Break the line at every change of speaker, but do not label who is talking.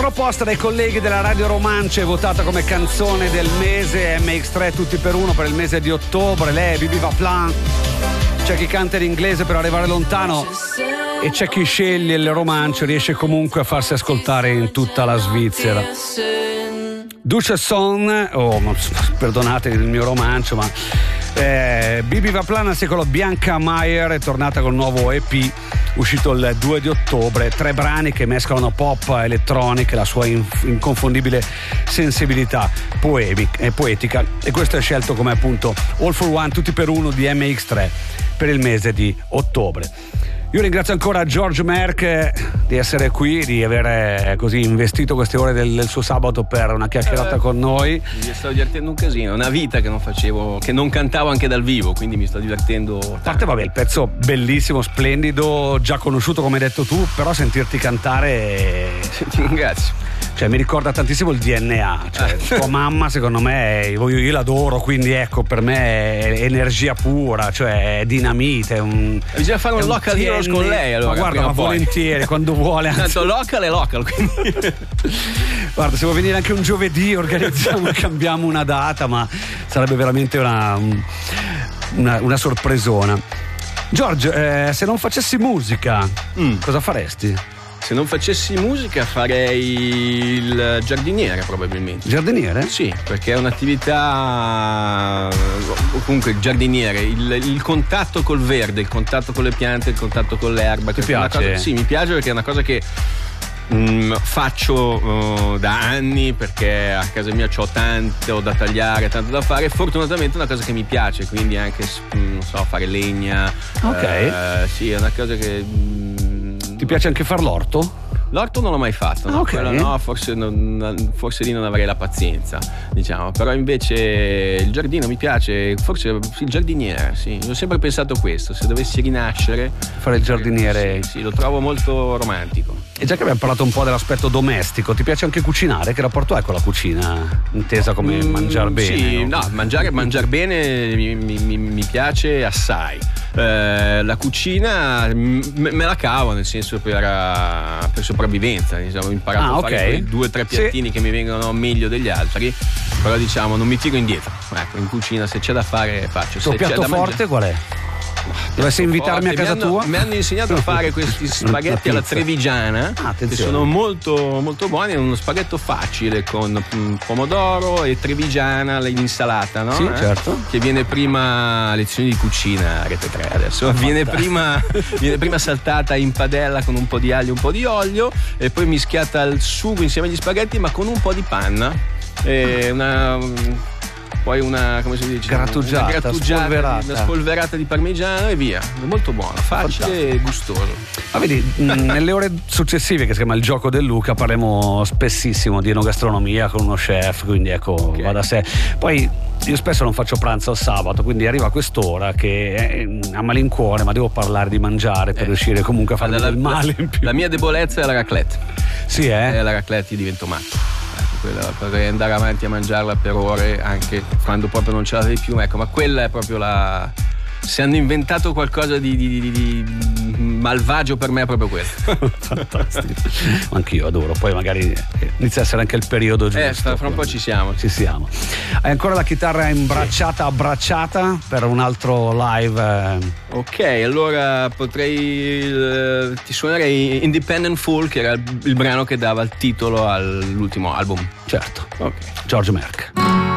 Proposta dai colleghi della Radio Romance e votata come canzone del mese, MX3 tutti per uno per il mese di ottobre. Lei è Bibi Vaplan. C'è chi canta in inglese per arrivare lontano e c'è chi sceglie il romance, riesce comunque a farsi ascoltare in tutta la Svizzera. Duce Son, perdonate il mio romancio, ma Bibi Vaplan al secolo. Bianca Maier è tornata con un nuovo EP uscito il 2 di ottobre, 3 brani che mescolano pop, elettronica e la sua inconfondibile sensibilità poetica, e questo è scelto come appunto All for One tutti per uno di MX3 per il mese di ottobre. Io ringrazio ancora George Merck di essere qui, di aver così investito queste ore del suo sabato per una chiacchierata con noi.
Mi sto divertendo un casino, una vita che non facevo, che non cantavo anche dal vivo, quindi mi sto divertendo tanto.
A parte, vabbè, il pezzo bellissimo, splendido, già conosciuto come hai detto tu, però sentirti cantare...
Ti ringrazio.
Cioè mi ricorda tantissimo il DNA, cioè tua mamma secondo me, io l'adoro, quindi ecco, per me è energia pura, cioè è dinamite.
Bisogna fare un local heroes con lei, allora.
Ma guarda, ma volentieri, quando vuole.
Tanto local è local, quindi.
Guarda, se vuoi venire anche un giovedì organizziamo e cambiamo una data, ma sarebbe veramente una sorpresona. George, se non facessi musica, cosa faresti?
Se non facessi musica farei il giardiniere, probabilmente.
Giardiniere?
Sì, perché è un'attività, comunque il giardiniere, il contatto col verde, il contatto con le piante, il contatto con l'erba.
Ti piace?
Sì, mi piace perché è una cosa che faccio da anni, perché a casa mia c'ho tanto da tagliare, tanto da fare. Fortunatamente è una cosa che mi piace, quindi anche, non so, fare legna.
Ok.
Sì, è una cosa che...
Ti piace anche far l'orto?
L'orto non l'ho mai fatto, no?
Okay.
No, forse lì non avrei la pazienza, diciamo. Però invece il giardino mi piace, forse il giardiniere, sì. Ho sempre pensato questo, se dovessi rinascere.
Fare il giardiniere.
Sì, lo trovo molto romantico.
E già che abbiamo parlato un po' dell'aspetto domestico, ti piace anche cucinare? Che rapporto hai con la cucina? Intesa come mangiar bene?
Sì, no, mangiar bene mi piace assai. La cucina me la cavo, nel senso per sopravvivenza, diciamo, ho imparato a fare 2 o 3 piattini che mi vengono meglio degli altri, però diciamo non mi tiro indietro. Ecco, in cucina se c'è da fare faccio.
Il tuo piatto forte qual è? Dovessi invitarmi a casa tua?
Mi hanno insegnato a fare questi spaghetti alla trevigiana, che sono molto molto buoni. È uno spaghetto facile con pomodoro e trevigiana, l'insalata, no?
Sì, certo.
Che viene prima, lezioni di cucina Rete 3 adesso, viene prima saltata in padella con un po' di aglio, un po' di olio, e poi mischiata al sugo insieme agli spaghetti, ma con un po' di panna e poi una, come si dice?
Grattugiata,
una spolverata di parmigiano e via. È molto buono, facile e gustoso.
Ma vedi, nelle ore successive, che si chiama il gioco del Luca, parleremo spessissimo di enogastronomia con uno chef, quindi ecco, va da sé. Poi io spesso non faccio pranzo al sabato, quindi arriva quest'ora che è a malincuore, ma devo parlare di mangiare per riuscire comunque a farmi del male in più.
La mia debolezza è la raclette.
Sì,
la raclette divento matto. Potrei andare avanti a mangiarla per ore anche quando proprio non ce l'avevi più, ecco, ma quella è proprio se hanno inventato qualcosa di malvagio per me è proprio quello.
Fantastico. Anch'io adoro, poi magari inizia a essere anche il periodo giusto.
Fra un po' ci siamo.
Hai ancora la chitarra abbracciata per un altro live?
Ok, allora ti suonerei Independent Fool, che era il brano che dava il titolo all'ultimo album.
Certo.
Ok.
George Merck.